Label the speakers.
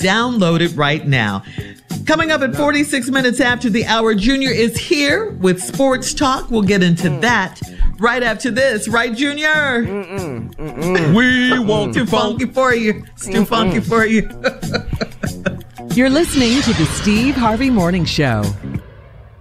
Speaker 1: download it right now. Coming up at 46 minutes after the hour, Junior is here with Sports Talk. We'll get into that right after this. Right, Junior?
Speaker 2: We won't
Speaker 1: too funky for you. It's too funky for you.
Speaker 3: You're listening to the Steve Harvey Morning Show.